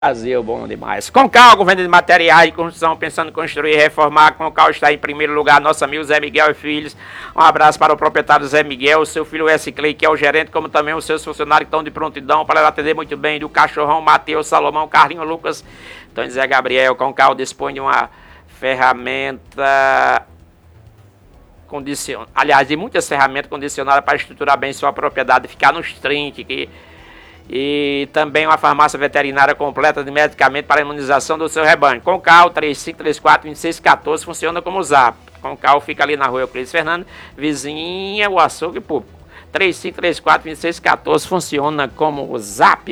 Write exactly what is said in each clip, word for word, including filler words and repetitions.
Brasil, bom demais. Concal, venda de materiais de construção, pensando em construir e reformar. Concal está em primeiro lugar, nosso amigo Zé Miguel e Filhos. Um abraço para o proprietário Zé Miguel, o seu filho S. Clay, que é o gerente, como também os seus funcionários que estão de prontidão para atender muito bem, do Cachorrão, Matheus, Salomão, Carlinho, Lucas, então Zé Gabriel. Concal dispõe de uma ferramenta condicionada, aliás, de muitas ferramentas condicionadas para estruturar bem sua propriedade, ficar nos trinques, que e também uma farmácia veterinária completa de medicamento para a imunização do seu rebanho. Concal, três cinco três quatro, dois seis um quatro, funciona como Zap. Concal fica ali na rua Euclides Fernando, vizinha o açougue público. três cinco três quatro, dois seis um quatro, funciona como Zap.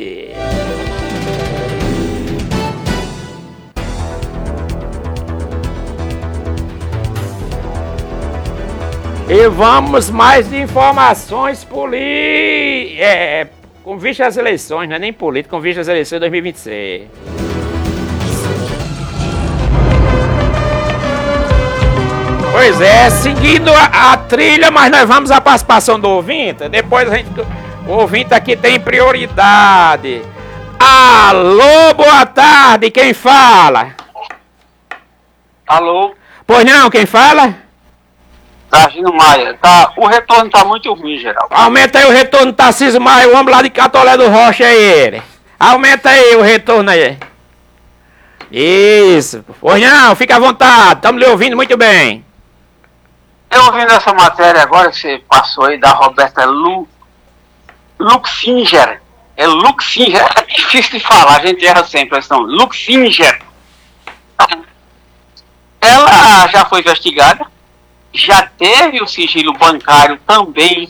E vamos mais de informações poli... É... com vista às eleições, não é nem político, com vista às eleições de dois mil e vinte e seis. Pois é, seguindo a, a trilha, mas nós vamos à participação do ouvinte. Depois a gente, o ouvinte aqui tem prioridade. Alô, boa tarde, quem fala? Alô? Pois não, quem fala? Tarcísio Maia, tá, o retorno tá muito ruim, Geraldo. Aumenta aí o retorno do Tarcísio Maia, o homem lá de Catolé do Rocha é ele. Aumenta aí o retorno aí. Isso. Pois não, fica à vontade, estamos lhe ouvindo muito bem. Eu ouvindo essa matéria agora que você passou aí da Roberta Lu... Luxinger. É Luxinger, é difícil de falar, a gente erra sempre a questão. Luxinger. Ela já foi investigada. Já teve o sigilo bancário também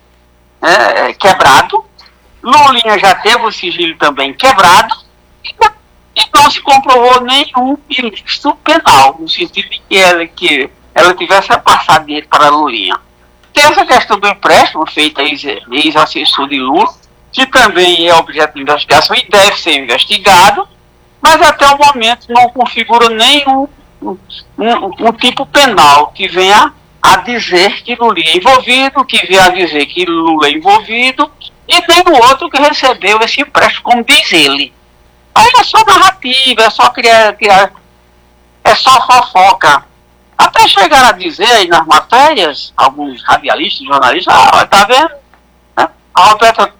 é, quebrado. Lulinha já teve o sigilo também quebrado. E não se comprovou nenhum ilícito penal, no sentido de que ela, que ela tivesse passado dinheiro para a Lulinha. Tem essa questão do empréstimo feito a ex-assessor de Lula, que também é objeto de investigação e deve ser investigado, mas até o momento não configura nenhum Um, um, um tipo penal que venha a dizer que Lula é envolvido, que venha a dizer que Lula é envolvido, e nem o outro que recebeu esse empréstimo, como diz ele. Aí é só narrativa, é só criar, criar é só fofoca. Até chegar a dizer aí nas matérias, alguns radialistas, jornalistas, ah, tá vendo? Né? A Roberta,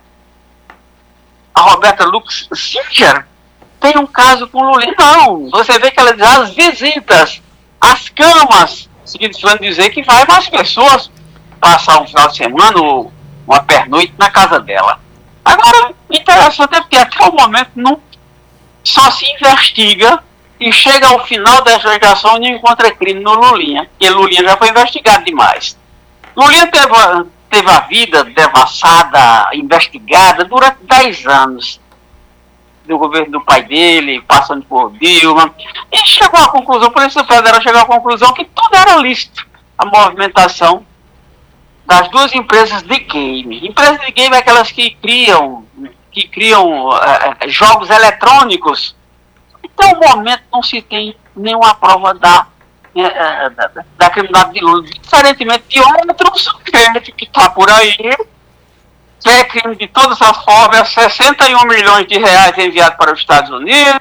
a Roberta Lux Singer tem um caso com Lula. Não, você vê que ela diz as visitas, as camas, significando dizer que vai mais pessoas passar um final de semana ou uma pernoite na casa dela. Agora, interessante é porque até o momento não, só se investiga e chega ao final da investigação e não encontra crime no Lulinha, porque Lulinha já foi investigado demais. Lulinha teve, teve a vida devassada, investigada durante dez anos. Do governo do pai dele, passando por Dilma, e chegou à conclusão, por isso o Federal chegou à conclusão que tudo era lícito, a movimentação das duas empresas de game. Empresas de game é aquelas que criam, que criam uh, jogos eletrônicos. Até o momento não se tem nenhuma prova da, uh, da, da criminalidade de Lula, diferentemente de outros que está por aí, que é crime de todas as formas, sessenta e um milhões de reais enviados para os Estados Unidos,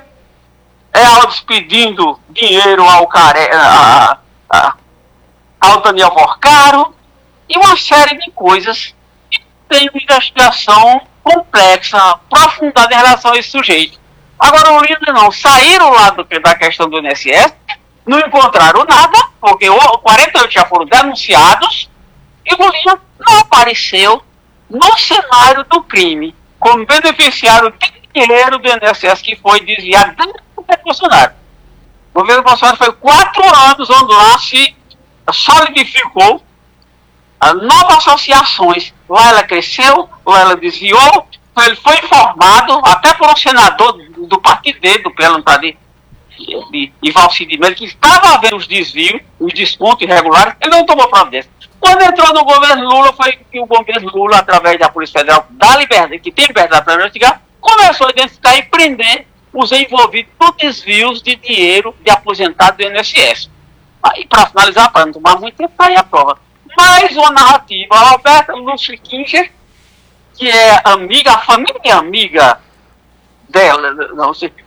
é Alves pedindo dinheiro ao, care, a, a, ao Daniel Porcaro, e uma série de coisas que tem uma investigação complexa, aprofundada em relação a esse sujeito. Agora, o Lula não, saíram lá do, da questão do I N S S, não encontraram nada, porque quarenta e oito já foram denunciados, e o Lula não apareceu no cenário do crime, como beneficiário de dinheiro do I N S S que foi desviado do governo Bolsonaro. O governo Bolsonaro foi quatro anos onde lá se solidificou a novas associações. Lá ela cresceu, lá ela desviou, ele foi informado, até por um senador do, do partido dele, do P L, de, de Ivalci de Mello, que estava havendo os desvios, os descontos irregulares, ele não tomou providência. Quando entrou no governo Lula, foi que o governo Lula, através da Polícia Federal, da liberdade, que tem liberdade para investigar, começou a identificar e prender os envolvidos por desvios de dinheiro de aposentado do I N S S. E para finalizar, para não tomar muito tempo, está aí a prova. Mais uma narrativa, a Roberta Luxinger, que é amiga, a família amiga dela, não sei,